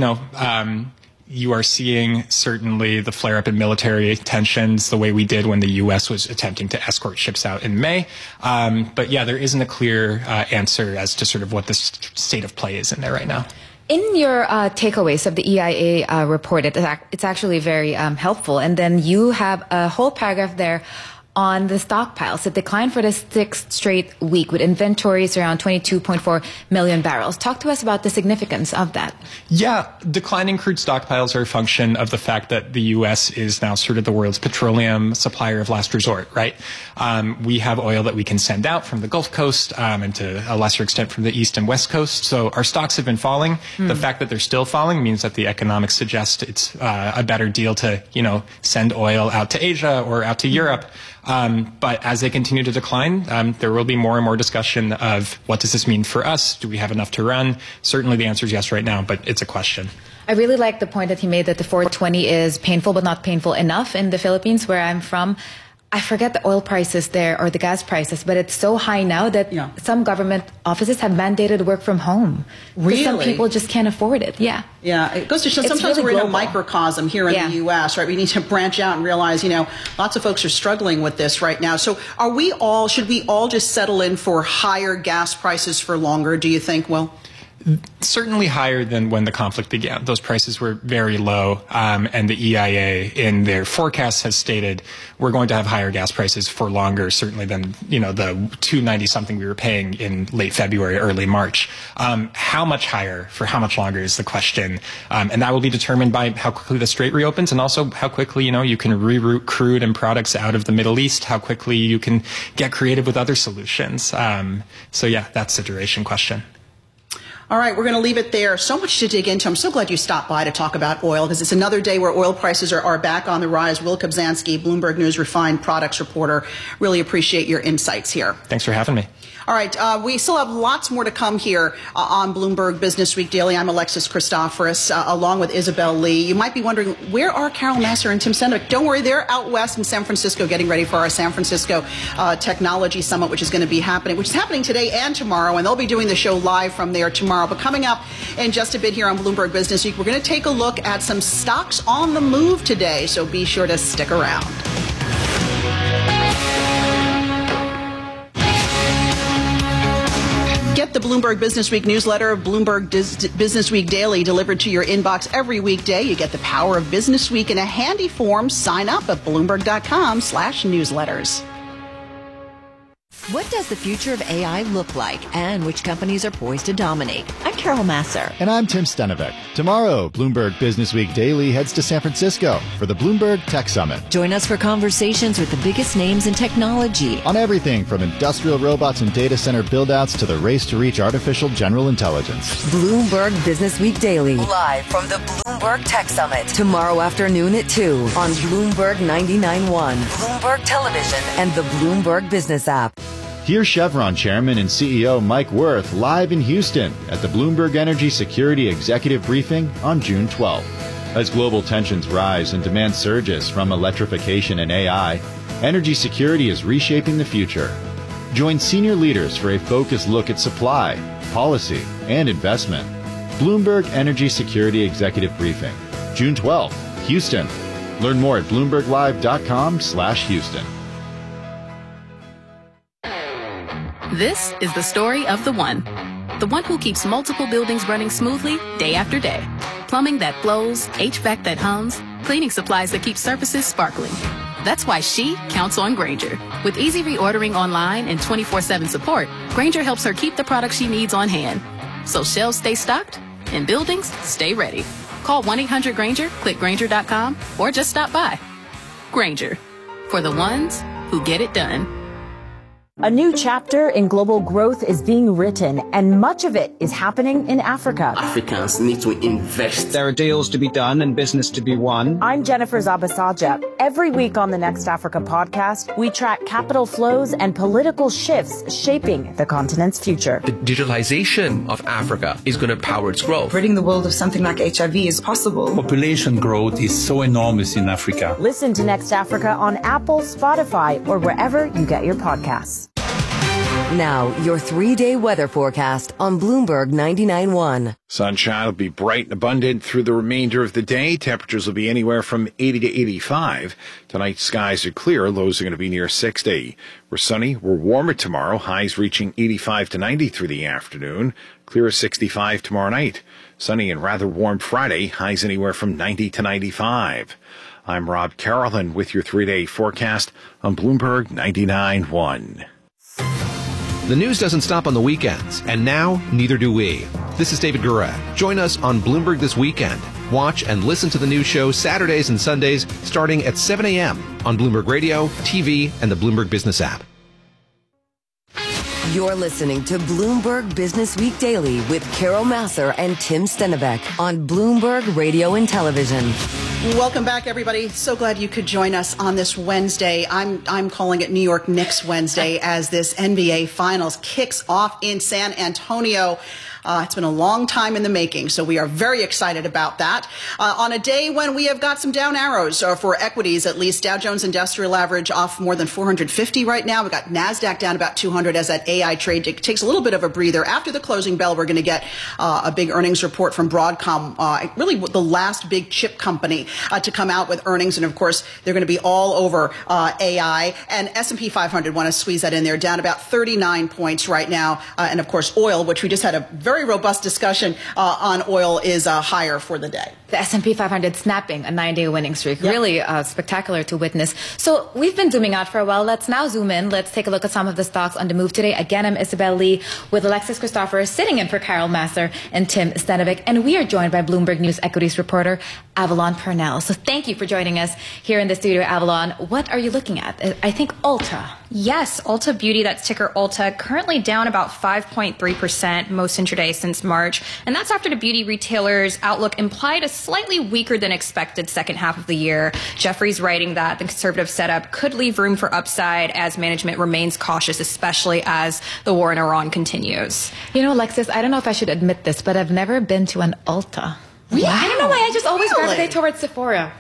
you are seeing certainly the flare-up in military tensions the way we did when the U.S. was attempting to escort ships out in May. But yeah, there isn't a clear answer as to sort of what the state of play is in there right now. In your takeaways of the EIA report, it's actually very helpful. And then you have a whole paragraph there on the stockpiles. It declined for the sixth straight week with inventories around 22.4 million barrels. Talk to us about the significance of that. Yeah, declining crude stockpiles are a function of the fact that the U.S. is now sort of the world's petroleum supplier of last resort, right? We have oil that we can send out from the Gulf Coast and to a lesser extent from the East and West Coast. So our stocks have been falling. The fact that they're still falling means that the economics suggest it's a better deal to, send oil out to Asia or out to Europe. But as they continue to decline, there will be more and more discussion of what does this mean for us? Do we have enough to run? Certainly the answer is yes right now, but it's a question. I really like the point that he made that the 420 is painful but not painful enough in the Philippines, where I'm from. I forget the oil prices there or the gas prices, but it's so high now that some government offices have mandated work from home. Really? Some people just can't afford it. Yeah. Yeah. It goes to show sometimes really we're global. in a microcosm here in the U.S., right? We need to branch out and realize, lots of folks are struggling with this right now. So should we all just settle in for higher gas prices for longer, do you think, Will? Certainly higher than when the conflict began. Those prices were very low, and the EIA in their forecast has stated we're going to have higher gas prices for longer, certainly than the $2.90 something we were paying in late February, early March. How much higher for how much longer is the question, and that will be determined by how quickly the strait reopens, and also how quickly you can reroute crude and products out of the Middle East, how quickly you can get creative with other solutions. So yeah, that's the duration question. All right, we're going to leave it there. So much to dig into. I'm so glad you stopped by to talk about oil, because it's another day where oil prices are back on the rise. Will Kobzanski, Bloomberg News refined products reporter. Really appreciate your insights here. Thanks for having me. All right, we still have lots more to come here on Bloomberg Business Week Daily. I'm Alexis Christoforous, along with Isabel Lee. You might be wondering, where are Carol Massar and Tim Stenbeck? Don't worry, they're out west in San Francisco getting ready for our San Francisco Technology Summit, which is happening today and tomorrow, and they'll be doing the show live from there tomorrow. But coming up in just a bit here on Bloomberg Business Week, we're going to take a look at some stocks on the move today, so be sure to stick around. Get the Bloomberg Business Week newsletter, Bloomberg Business Week Daily, delivered to your inbox every weekday. You get the power of Business Week in a handy form. Sign up at Bloomberg.com/newsletters. What does the future of AI look like, and which companies are poised to dominate? I'm Carol Massar. And I'm Tim Stenbeck. Tomorrow, Bloomberg Business Week Daily heads to San Francisco for the Bloomberg Tech Summit. Join us for conversations with the biggest names in technology. On everything from industrial robots and data center build-outs to the race to reach artificial general intelligence. Bloomberg Business Week Daily. Live from the Bloomberg Tech Summit. Tomorrow afternoon at 2 on Bloomberg 99.1, Bloomberg Television, and the Bloomberg Business app. Here's Chevron Chairman and CEO Mike Wirth live in Houston at the Bloomberg Energy Security Executive Briefing on June 12th. As global tensions rise and demand surges from electrification and AI, energy security is reshaping the future. Join senior leaders for a focused look at supply, policy, and investment. Bloomberg Energy Security Executive Briefing, June 12th, Houston. Learn more at BloombergLive.com/Houston. This is the story of the one who keeps multiple buildings running smoothly day after day. Plumbing that flows, HVAC that hums, cleaning supplies that keep surfaces sparkling. That's why she counts on Grainger. With easy reordering online and 24/7 support, Grainger helps her keep the products she needs on hand. So shelves stay stocked and buildings stay ready. Call 1-800-GRAINGER, click Grainger.com, or just stop by. Grainger, for the ones who get it done. A new chapter in global growth is being written, and much of it is happening in Africa. Africans need to invest. There are deals to be done and business to be won. I'm Jennifer Zabasaja. Every week on the Next Africa podcast, we track capital flows and political shifts shaping the continent's future. The digitalization of Africa is going to power its growth. Ridding the world of something like HIV is possible. Population growth is so enormous in Africa. Listen to Next Africa on Apple, Spotify, or wherever you get your podcasts. Now, your 3-day weather forecast on Bloomberg 99.1. Sunshine will be bright and abundant through the remainder of the day. Temperatures will be anywhere from 80 to 85. Tonight, skies are clear. Lows are going to be near 60. We're sunny. We're warmer tomorrow. Highs reaching 85 to 90 through the afternoon. Clear 65 tomorrow night. Sunny and rather warm Friday. Highs anywhere from 90 to 95. I'm Rob Carolan with your 3-day forecast on Bloomberg 99.1. The news doesn't stop on the weekends, and now neither do we. This is David Gurat. Join us on Bloomberg This Weekend. Watch and listen to the news show Saturdays and Sundays starting at 7 a.m. on Bloomberg Radio, TV, and the Bloomberg Business app. You're listening to Bloomberg Business Week Daily with Carol Massar and Tim Stenbeck on Bloomberg Radio and Television. Welcome back, everybody. So glad you could join us on this Wednesday. I'm calling it New York Knicks Wednesday as this NBA Finals kicks off in San Antonio. It's been a long time in the making, so we are very excited about that. On a day when we have got some down arrows for equities, at least Dow Jones Industrial Average off more than 450 right now. We've got NASDAQ down about 200 as that AI trade takes a little bit of a breather. After the closing bell, we're going to get a big earnings report from Broadcom, really the last big chip company to come out with earnings. And of course, they're going to be all over AI. And S&P 500, want to squeeze that in there, down about 39 points right now. And of course, oil, which we just had a very robust discussion on oil, is higher for the day. The S&P 500 snapping a 9-day winning streak. Yep. Really spectacular to witness. So we've been zooming out for a while. Let's now zoom in. Let's take a look at some of the stocks on the move today. Again, I'm Isabel Lee with Alexis Christopher sitting in for Carol Masser and Tim Stanovic. And we are joined by Bloomberg News equities reporter Avalon Purnell. So thank you for joining us here in the studio, Avalon. What are you looking at? I think Ulta. Yes, Ulta Beauty, that's ticker Ulta, currently down about 5.3% most intraday since March. And that's after the beauty retailer's outlook implied a slightly weaker than expected second half of the year. Jefferies writing that the conservative setup could leave room for upside as management remains cautious, especially as the war in Iran continues. You know, Alexis, I don't know if I should admit this, but I've never been to an Ulta. Wow. I don't know why. I just always gravitate towards Sephora.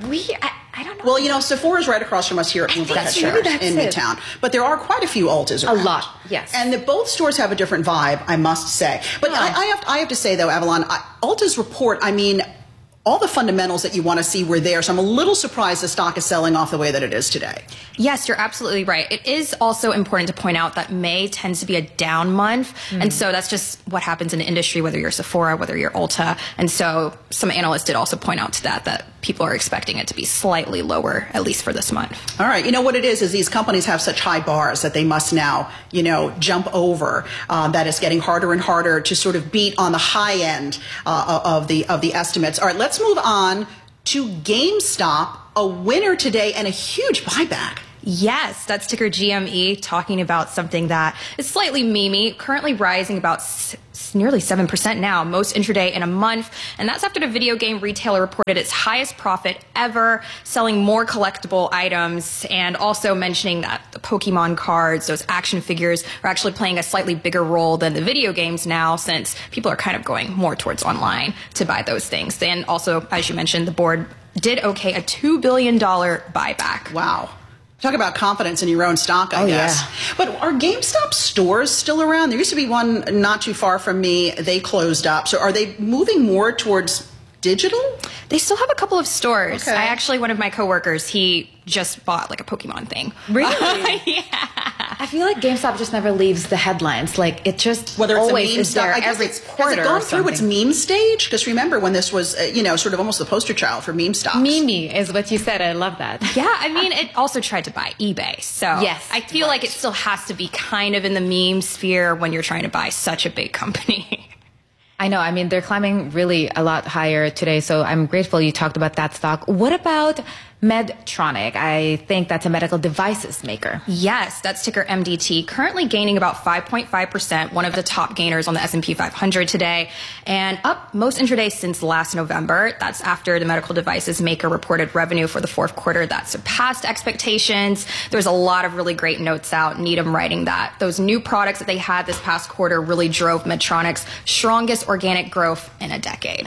I don't know. Well, you know, Sephora's right across from us here at Bloomberg Headquarters in Midtown. But there are quite a few Ultas around. A lot, yes. And both stores have a different vibe, I must say. But I have to say, though, Avalon, Ulta's report, I mean, all the fundamentals that you want to see were there. So I'm a little surprised the stock is selling off the way that it is today. Yes, you're absolutely right. It is also important to point out that May tends to be a down month. And so that's just what happens in the industry, whether you're Sephora, whether you're Ulta. And so some analysts did also point out to that people are expecting it to be slightly lower, at least for this month. All right. You know what it is these companies have such high bars that they must now, jump over. That is getting harder and harder to sort of beat on the high end of the estimates. All right, let's move on to GameStop, a winner today and a huge buyback. Yes, that's ticker GME, talking about something that is slightly memey, currently rising about nearly 7% now, most intraday in a month. And that's after the video game retailer reported its highest profit ever, selling more collectible items, and also mentioning that the Pokemon cards, those action figures, are actually playing a slightly bigger role than the video games now, since people are kind of going more towards online to buy those things. And also, as you mentioned, the board did okay a $2 billion buyback. Wow. Talk about confidence in your own stock, I guess. Yeah. But are GameStop stores still around? There used to be one not too far from me. They closed up. So are they moving more towards digital? They still have a couple of stores. Okay. One of my coworkers, he just bought like a Pokemon thing. Really? Yeah. I feel like GameStop just never leaves the headlines. Like, it just whether it's always a meme is there every quarter. Has it gone through its meme stage? Because remember when this was, sort of almost the poster child for meme stocks. Memey is what you said. I love that. Yeah, I mean, it also tried to buy eBay. So yes, I feel like it still has to be kind of in the meme sphere when you're trying to buy such a big company. I know. I mean, they're climbing really a lot higher today, so I'm grateful you talked about that stock. What about Medtronic? I think that's a medical devices maker. Yes, that's ticker MDT, currently gaining about 5.5%, one of the top gainers on the S&P 500 today, and up most intraday since last November. That's after the medical devices maker reported revenue for the fourth quarter that surpassed expectations. There's a lot of really great notes out. Needham writing that those new products that they had this past quarter really drove Medtronic's strongest organic growth in a decade.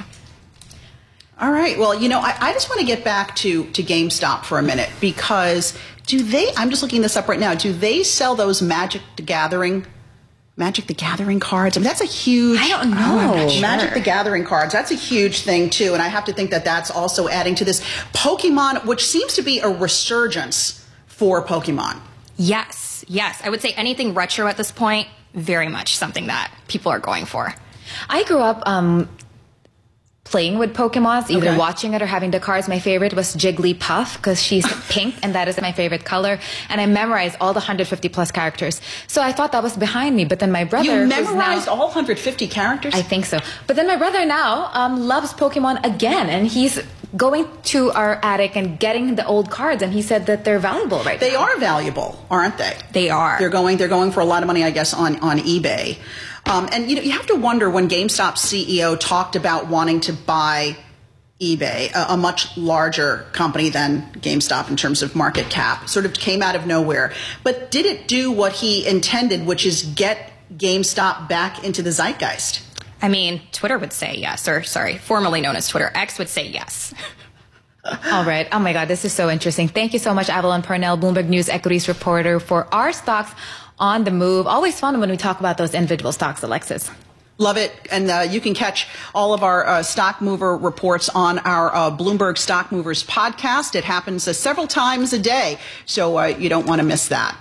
All right. Well, I just want to get back to GameStop for a minute, because I'm just looking this up right now, do they sell those Magic the Gathering cards? I mean, that's a huge... I don't know. Sure. Magic the Gathering cards, that's a huge thing, too. And I have to think that that's also adding to this Pokemon, which seems to be a resurgence for Pokemon. Yes. I would say anything retro at this point, very much something that people are going for. I grew up playing with Pokemon, either watching it or having the cards. My favorite was Jigglypuff because she's pink and that is my favorite color. And I memorized all the 150 plus characters. So I thought that was behind me. But then my brother... You memorized all 150 characters? I think so. But then my brother now loves Pokemon again. And he's going to our attic and getting the old cards. And he said that they're valuable right now. They are valuable, aren't they? They are. They're going for a lot of money, I guess, on eBay. And you have to wonder, when GameStop's CEO talked about wanting to buy eBay, a much larger company than GameStop in terms of market cap, sort of came out of nowhere. But did it do what he intended, which is get GameStop back into the zeitgeist? I mean, Twitter would say yes, or sorry, formerly known as Twitter, X would say yes. All right. Oh my God, this is so interesting. Thank you so much, Avalon Parnell, Bloomberg News equities reporter, for our stocks on the move. Always fun when we talk about those individual stocks, Alexis. Love it. And you can catch all of our stock mover reports on our Bloomberg Stock Movers podcast. It happens several times a day, so you don't want to miss that.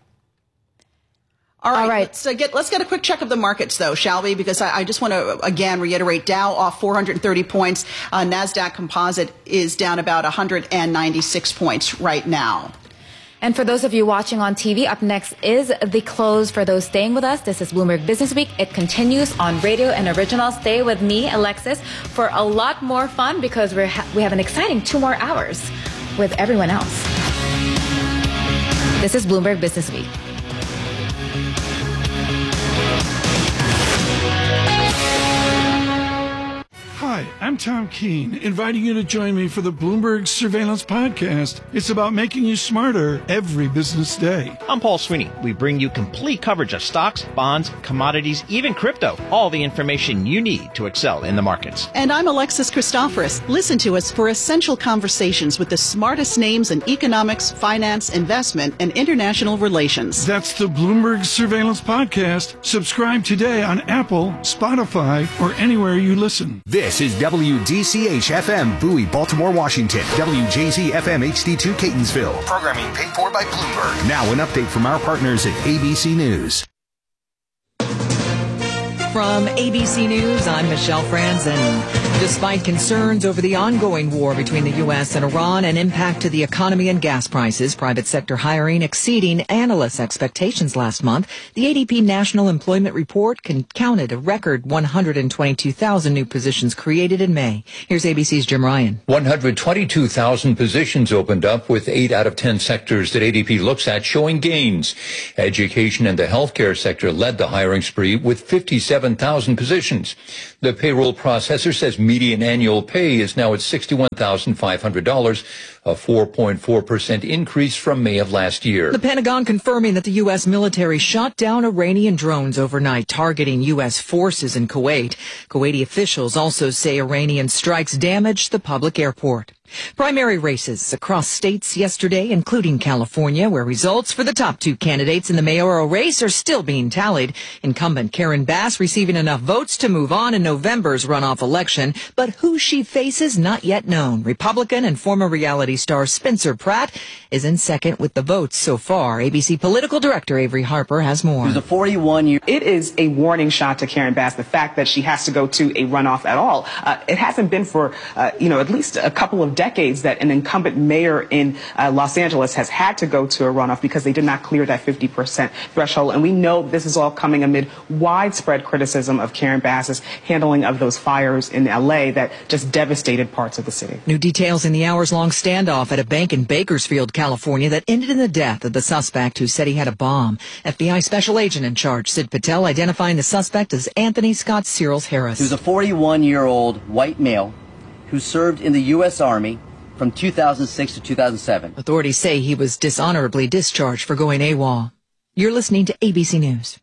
All right. Let's get a quick check of the markets, though, shall we? Because I just want to, again, reiterate, Dow off 430 points. NASDAQ Composite is down about 196 points right now. And for those of you watching on TV, up next is the close for those staying with us. This is Bloomberg Business Week. It continues on radio and original. Stay with me, Alexis, for a lot more fun because we have an exciting 2 more hours with everyone else. This is Bloomberg Business Week. Hi, I'm Tom Keene, inviting you to join me for the Bloomberg Surveillance Podcast. It's about making you smarter every business day. I'm Paul Sweeney. We bring you complete coverage of stocks, bonds, commodities, even crypto. All the information you need to excel in the markets. And I'm Alexis Christoforous. Listen to us for essential conversations with the smartest names in economics, finance, investment, and international relations. That's the Bloomberg Surveillance Podcast. Subscribe today on Apple, Spotify, or anywhere you listen. This is WDCH-FM, Bowie, Baltimore, Washington. WJZ-FM HD2, Catonsville. Programming paid for by Bloomberg. Now an update from our partners at ABC News. From ABC News, I'm Michelle Franzen. Despite concerns over the ongoing war between the U.S. and Iran and impact to the economy and gas prices, private sector hiring exceeding analysts' expectations last month, the ADP National Employment Report counted a record 122,000 new positions created in May. Here's ABC's Jim Ryan. 122,000 positions opened up, with 8 out of 10 sectors that ADP looks at showing gains. Education and the healthcare sector led the hiring spree with 57,000 positions. The payroll processor says median annual pay is now at $61,500, a 4.4% increase from May of last year. The Pentagon confirming that the U.S. military shot down Iranian drones overnight targeting U.S. forces in Kuwait. Kuwaiti officials also say Iranian strikes damaged the public airport. Primary races across states yesterday, including California, where results for the top 2 candidates in the mayoral race are still being tallied. Incumbent Karen Bass receiving enough votes to move on in November's runoff election, but who she faces not yet known. Republican and former reality star Spencer Pratt is in second with the votes so far. ABC political director Avery Harper has more. It was a 41-year. It is a warning shot to Karen Bass, the fact that she has to go to a runoff at all. It hasn't been for, at least a couple of decades that an incumbent mayor in Los Angeles has had to go to a runoff because they did not clear that 50% threshold. And we know this is all coming amid widespread criticism of Karen Bass's handling of those fires in L.A. that just devastated parts of the city. New details in the hours-long standoff at a bank in Bakersfield, California, that ended in the death of the suspect who said he had a bomb. FBI special agent in charge, Sid Patel, identifying the suspect as Anthony Scott Searles Harris. He was a 41-year-old white male who served in the U.S. Army from 2006 to 2007. Authorities say he was dishonorably discharged for going AWOL. You're listening to ABC News.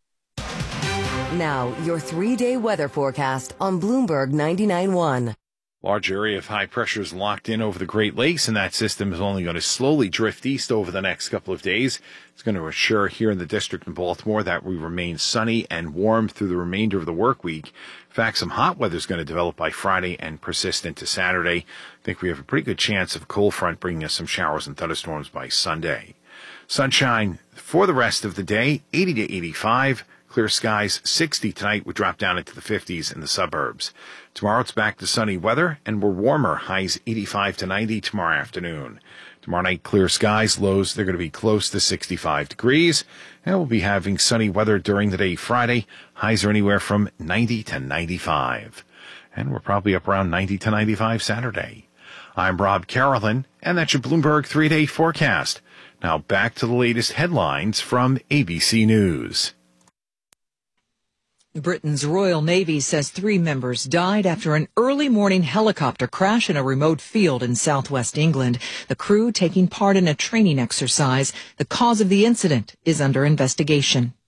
Now, your 3-day weather forecast on Bloomberg 99.1. Large area of high pressure is locked in over the Great Lakes, and that system is only going to slowly drift east over the next couple of days. It's going to assure here in the district in Baltimore that we remain sunny and warm through the remainder of the work week. In fact, some hot weather is going to develop by Friday and persist into Saturday. I think we have a pretty good chance of a cold front bringing us some showers and thunderstorms by Sunday. Sunshine for the rest of the day, 80 to 85. Clear skies, 60 tonight. We drop down into the 50s in the suburbs. Tomorrow it's back to sunny weather, and we're warmer. Highs 85 to 90 tomorrow afternoon. Tomorrow night, clear skies, lows, they're going to be close to 65 degrees. And we'll be having sunny weather during the day Friday. Highs are anywhere from 90 to 95. And we're probably up around 90 to 95 Saturday. I'm Rob Carolyn, and that's your Bloomberg 3-day forecast. Now back to the latest headlines from ABC News. Britain's Royal Navy says 3 members died after an early morning helicopter crash in a remote field in southwest England. The crew taking part in a training exercise. The cause of the incident is under investigation.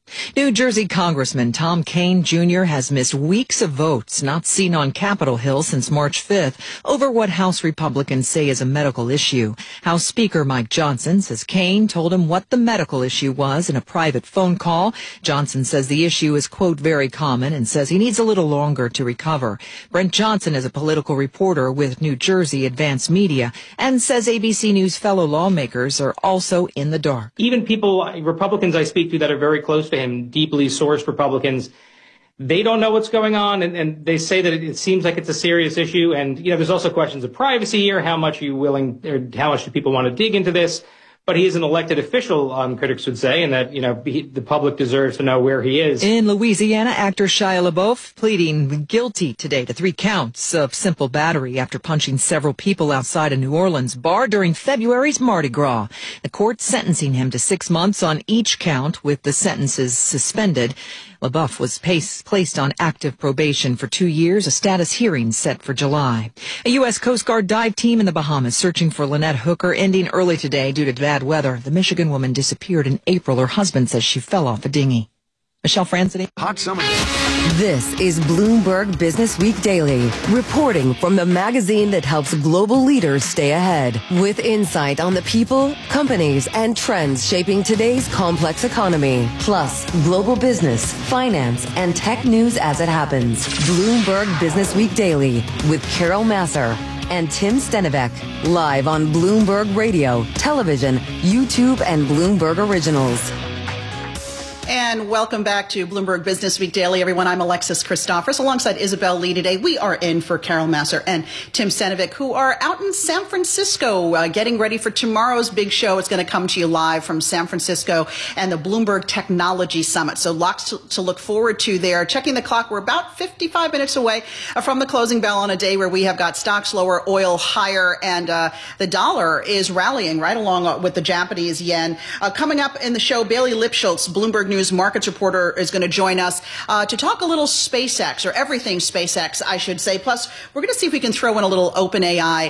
New Jersey Congressman Tom Kean Jr. has missed weeks of votes not seen on Capitol Hill since March 5th over what House Republicans say is a medical issue. House Speaker Mike Johnson says Kean told him what the medical issue was in a private phone call. Johnson says the issue is, quote, very common and says he needs a little longer to recover. Brent Johnson is a political reporter with New Jersey Advance Media and says ABC News fellow lawmakers are also in the dark. Even people, Republicans I speak to that are very close to him, deeply sourced Republicans, they don't know what's going on, and they say that it seems like it's a serious issue. And, there's also questions of privacy here. How much are you willing, or how much do people want to dig into this? But he is an elected official, critics would say, and that, the public deserves to know where he is. In Louisiana, actor Shia LaBeouf pleading guilty today to 3 counts of simple battery after punching several people outside a New Orleans bar during February's Mardi Gras. The court sentencing him to 6 months on each count, with the sentences suspended. LaBeouf was placed on active probation for 2 years, a status hearing set for July. A U.S. Coast Guard dive team in the Bahamas searching for Lynette Hooker ending early today due to bad weather. The Michigan woman disappeared in April. Her husband says she fell off a dinghy. Michelle Franzini. Hot summer. This is Bloomberg Business Week Daily, reporting from the magazine that helps global leaders stay ahead, with insight on the people, companies, and trends shaping today's complex economy, plus global business, finance, and tech news as it happens. Bloomberg Business Week Daily with Carol Massar and Tim Stenivek, live on Bloomberg Radio, television, YouTube, and Bloomberg Originals. And welcome back to Bloomberg Business Week Daily, everyone. I'm Alexis Christophers alongside Isabel Lee today. We are in for Carol Massar and Tim Stenivek, who are out in San Francisco getting ready for tomorrow's big show. It's going to come to you live from San Francisco and the Bloomberg Technology Summit. So lots to look forward to there. Checking the clock, we're about 55 minutes away from the closing bell on a day where we have got stocks lower, oil higher, and the dollar is rallying right along with the Japanese yen. Coming up in the show, Bailey Lipschultz, Bloomberg News markets reporter, is going to join us to talk a little SpaceX, or everything SpaceX, I should say. Plus, we're going to see if we can throw in a little OpenAI